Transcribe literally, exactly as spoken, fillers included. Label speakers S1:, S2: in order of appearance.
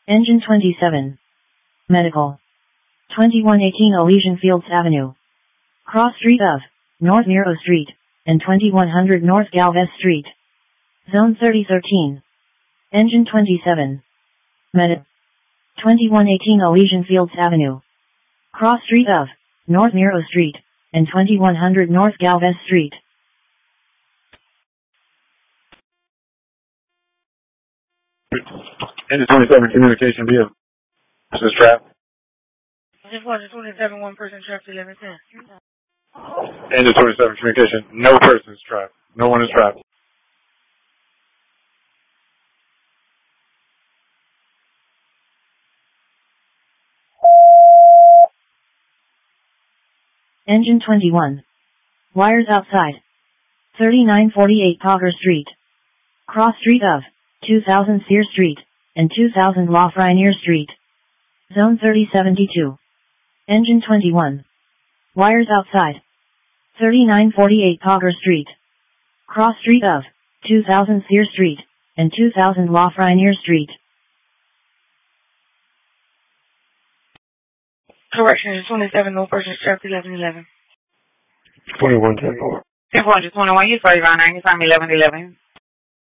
S1: Engine twenty-seven. Medical. twenty-one eighteen Elysian Fields Avenue. Cross Street of North Miro Street and twenty-one hundred North Galvez Street. Zone thirty thirteen. Engine twenty-seven. Medical. twenty-one eighteen Elysian Fields Avenue. Cross Street of North Miro Street and twenty-one hundred North Galvez Street.
S2: Engine twenty-seven, communication via. This is Trap.
S3: This was twenty-seven, one person trapped, eleven ten.
S2: Engine twenty-seven, communication. No person is trapped. No one is trapped.
S1: Engine twenty-one. Wires outside. thirty-nine forty-eight Togger Street. Cross Street of two thousand Sear Street and two thousand Lafreniere Street. Zone thirty seventy-two. Engine twenty-one. Wires outside. thirty-nine forty-eight Togger Street. Cross Street of two thousand Sear Street and two thousand Lafreniere Street.
S3: Correction, twenty-seven, no person trapped, eleven eleven.
S2: twenty-one ten four.
S3: ten four, twenty-one, he's forty-five, ninety-five, eleven eleven.